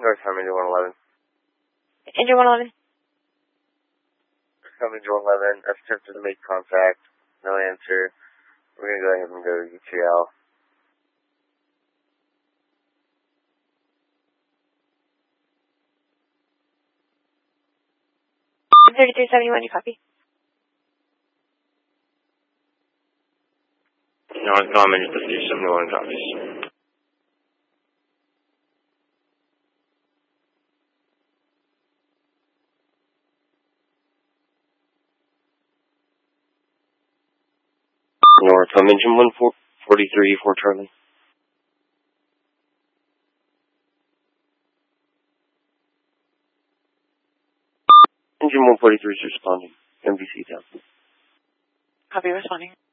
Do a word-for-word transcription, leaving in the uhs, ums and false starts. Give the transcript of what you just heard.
First time into one eleven. Engine one eleven. First time into one eleven. I've attempted to make contact. No answer. We're going to go ahead and go to U T L. thirty-three seventy-one, you copy? No, no, I'm in thirty-three seventy-one copies. Norcom engine one forty-three for Charlie. Engine one forty-three is responding. M V C down. Copy, responding.